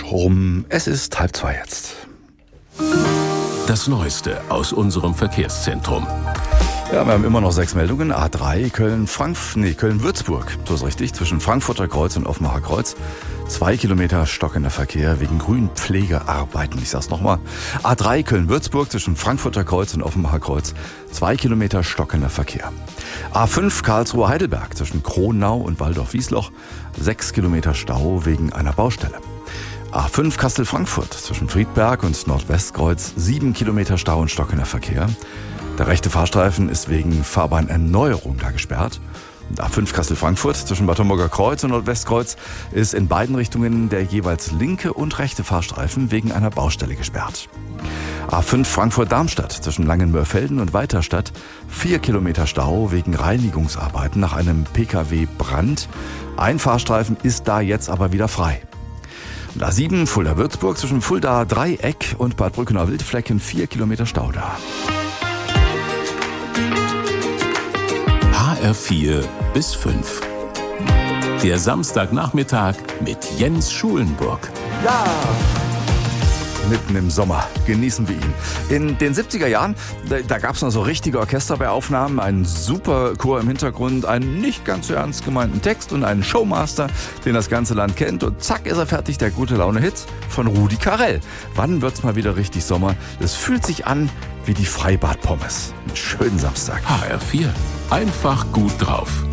rum. Es ist 1:30 jetzt. Das Neueste aus unserem Verkehrszentrum. Ja, wir haben immer noch 6 Meldungen. A3 Köln-Würzburg. So ist richtig. Zwischen Frankfurter Kreuz und Offenbacher Kreuz. 2 Kilometer stockender Verkehr wegen Grünpflegearbeiten. Ich sag's nochmal. A3 Köln-Würzburg zwischen Frankfurter Kreuz und Offenbacher Kreuz. 2 Kilometer stockender Verkehr. A5 Karlsruhe-Heidelberg zwischen Kronau und Walldorf-Wiesloch. 6 Kilometer Stau wegen einer Baustelle. A5 Kassel-Frankfurt zwischen Friedberg und Nordwestkreuz. 7 Kilometer Stau und stockender Verkehr. Der rechte Fahrstreifen ist wegen Fahrbahnerneuerung da gesperrt. Und A5 Kassel-Frankfurt zwischen Bad Homburger Kreuz und Nordwestkreuz ist in beiden Richtungen der jeweils linke und rechte Fahrstreifen wegen einer Baustelle gesperrt. A5 Frankfurt-Darmstadt zwischen Langenmörfelden und Weiterstadt. 4 Kilometer Stau wegen Reinigungsarbeiten nach einem Pkw-Brand. Ein Fahrstreifen ist da jetzt aber wieder frei. Und A7 Fulda-Würzburg zwischen Fulda-Dreieck und Bad Brückener-Wildflecken. 4 Kilometer Stau da. HR4 bis 5. Der Samstagnachmittag mit Jens Schulenburg. Ja! Mitten im Sommer genießen wir ihn. In den 70er Jahren, da gab es noch so richtige Orchester bei Aufnahmen, einen super Chor im Hintergrund, einen nicht ganz so ernst gemeinten Text und einen Showmaster, den das ganze Land kennt. Und zack ist er fertig, der Gute-Laune-Hit von Rudi Carrell. Wann wird's mal wieder richtig Sommer? Es fühlt sich an wie die Freibad-Pommes. Einen schönen Samstag. HR4. Einfach gut drauf.